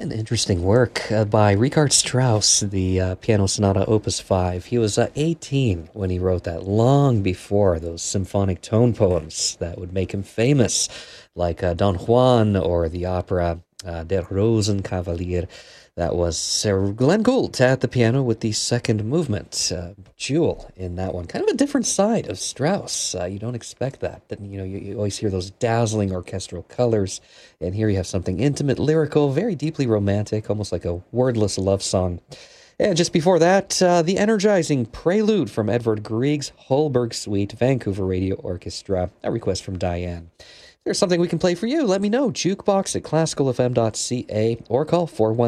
An interesting work by Richard Strauss, the Piano Sonata Opus 5. He was 18 when he wrote that, long before those symphonic tone poems that would make him famous, like Don Juan or the opera Der Rosenkavalier. That was Sir Glenn Gould at the piano with the second movement. Jewel in that one. Kind of a different side of Strauss. You don't expect that. You always hear those dazzling orchestral colors, and here you have something intimate, lyrical, very deeply romantic, almost like a wordless love song. And just before that, the energizing Prelude from Edvard Grieg's Holberg Suite, Vancouver Radio Orchestra, a request from Diane. There's something we can play for you. Let me know. Jukebox at classicalfm.ca or call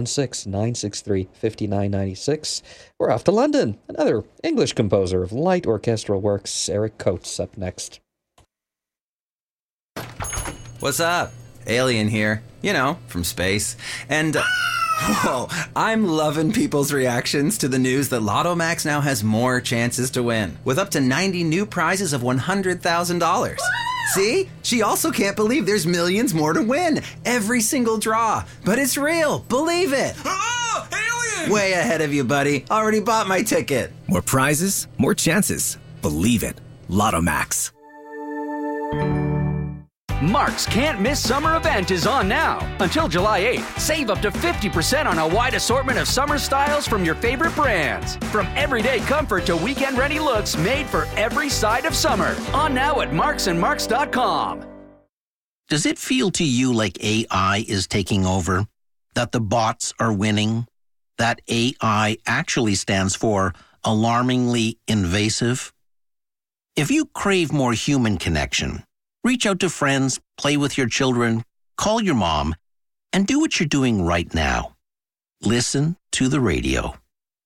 416-963-5996. We're off to London. Another English composer of light orchestral works, Eric Coates, up next. What's up? Alien here. You know, from space. And, whoa, I'm loving people's reactions to the news that Lotto Max now has more chances to win, with up to 90 new prizes of $100,000. See? She also can't believe there's millions more to win. Every single draw. But it's real. Believe it. Oh, alien! Way ahead of you, buddy. Already bought my ticket. More prizes, more chances. Believe it. Lotto Max. Mark's Can't Miss Summer event is on now. Until July 8th, save up to 50% on a wide assortment of summer styles from your favorite brands. From everyday comfort to weekend-ready looks made for every side of summer. On now at marksandmarks.com. Does it feel to you like AI is taking over? That the bots are winning? That AI actually stands for alarmingly invasive? If you crave more human connection, reach out to friends, play with your children, call your mom, and do what you're doing right now. Listen to the radio.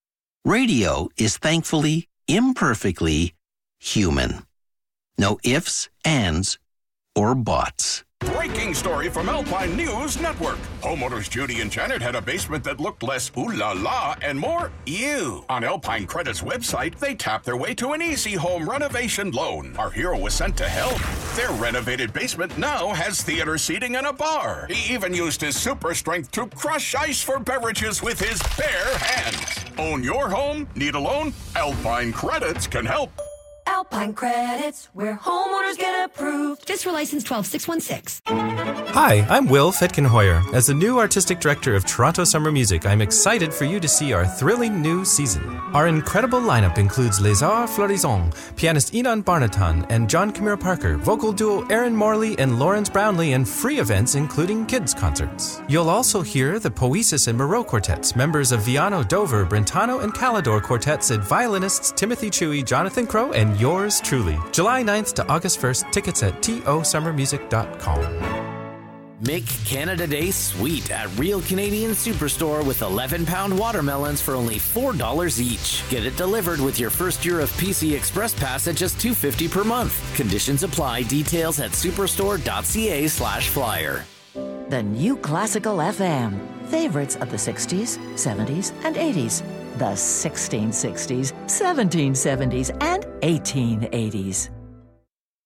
Radio is thankfully, imperfectly human. No ifs, ands, or buts. Breaking story from Alpine News Network. Homeowners Judy and Janet had a basement that looked less ooh la la and more ew. On Alpine Credit's website, they tapped their way to an easy home renovation loan. Our hero was sent to help. Their renovated basement now has theater seating and a bar. He even used his super strength to crush ice for beverages with his bare hands. Own your home? Need a loan? Alpine Credits can help. Alpine Credits, where homeowners get approved. Fiscal License 12616. Hi, I'm Will Fetkenhoyer. As the new artistic director of Toronto Summer Music, I'm excited for you to see our thrilling new season. Our incredible lineup includes Les Arts Florissants, pianist Enon Barnatan and John Camille Parker, vocal duo Aaron Morley and Lawrence Brownlee, and free events including kids concerts. You'll also hear the Poesis and Moreau quartets, members of Viano, Dover, Brentano, and Calidor quartets, and violinists Timothy Chewy, Jonathan Crow, and yours truly. July 9th to August 1st, tickets at tosummermusic.com. Make Canada Day sweet at Real Canadian Superstore with 11-pound watermelons for only $4 each. Get it delivered with your first year of PC Express Pass at just $2.50 per month. Conditions apply. Details at superstore.ca/flyer. The new Classical FM. Favorites of the 60s, 70s, and 80s. The 1660s, 1770s, and 1880s.